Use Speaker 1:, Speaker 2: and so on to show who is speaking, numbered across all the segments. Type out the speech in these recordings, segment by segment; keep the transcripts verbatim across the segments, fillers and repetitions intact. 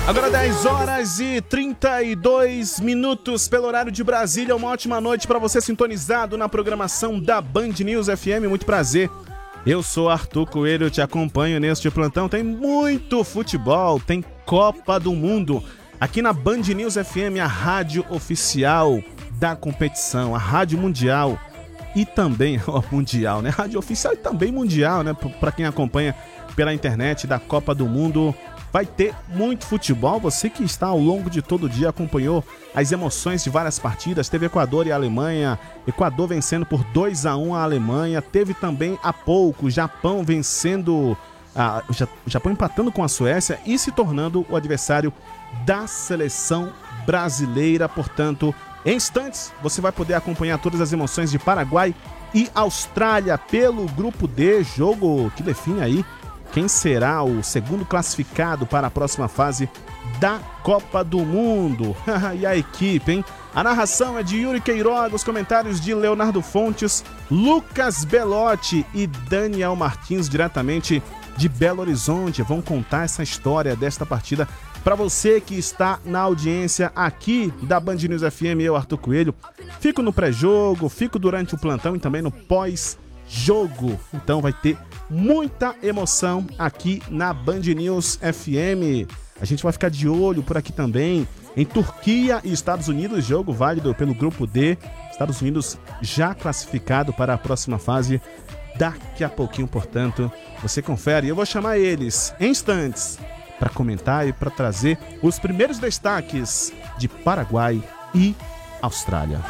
Speaker 1: Agora dez horas e trinta e dois minutos pelo horário de Brasília. Uma ótima noite para você sintonizado na programação da Band News F M. Muito prazer. Eu sou Arthur Coelho, eu te acompanho neste plantão. Tem muito futebol, tem Copa do Mundo. Aqui na Band News F M, a rádio oficial da competição, a rádio mundial e também, ó, mundial, né? Rádio oficial e também mundial, né? Para quem acompanha pela internet da Copa do Mundo. Vai ter muito futebol. Você que está ao longo de todo o dia acompanhou as emoções de várias partidas. Teve Equador e Alemanha. Equador vencendo por dois a um a Alemanha. Teve também há pouco o Japão vencendo, a, o Japão empatando com a Suécia e se tornando o adversário da seleção brasileira. Portanto, em instantes você vai poder acompanhar todas as emoções de Paraguai e Austrália pelo grupo D. Jogo que define aí quem será o segundo classificado para a próxima fase da Copa do Mundo. E a equipe, hein? A narração é de Yuri Queiroga, os comentários de Leonardo Fontes, Lucas Belotti e Daniel Martins, diretamente de Belo Horizonte. Vão contar essa história desta partida para você que está na audiência aqui da Band News F M. Eu, Arthur Coelho, fico no pré-jogo, fico durante o plantão e também no pós-jogo. Então vai ter muita emoção aqui na Band News F M. A gente vai ficar de olho por aqui também em Turquia e Estados Unidos, jogo válido pelo grupo D. Estados Unidos já classificado para a próxima fase. Daqui a pouquinho, portanto, você confere. Eu vou chamar eles em instantes para comentar e para trazer os primeiros destaques de Paraguai e Austrália.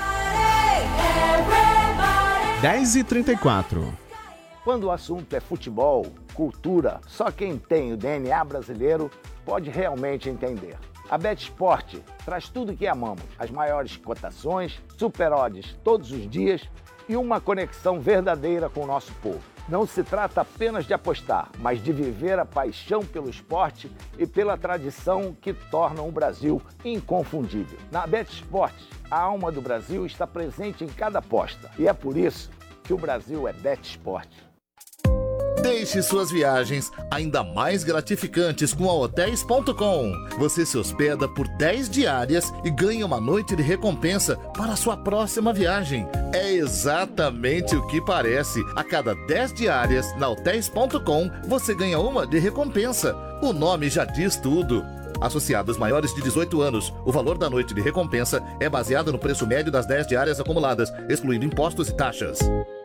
Speaker 1: dez e trinta e quatro.
Speaker 2: Quando o assunto é futebol, cultura, só quem tem o D N A brasileiro pode realmente entender. A BetSport traz tudo o que amamos, as maiores cotações, super odds todos os dias e uma conexão verdadeira com o nosso povo. Não se trata apenas de apostar, mas de viver a paixão pelo esporte e pela tradição que tornam o Brasil inconfundível. Na BetSport, a alma do Brasil está presente em cada aposta e é por isso que o Brasil é BetSport.
Speaker 3: Deixe suas viagens ainda mais gratificantes com a hotéis ponto com. Você se hospeda por dez diárias e ganha uma noite de recompensa para a sua próxima viagem. É exatamente o que parece. A cada dez diárias na hotéis ponto com, você ganha uma de recompensa. O nome já diz tudo. Associados maiores de dezoito anos, o valor da noite de recompensa é baseado no preço médio das dez diárias acumuladas, excluindo impostos e taxas.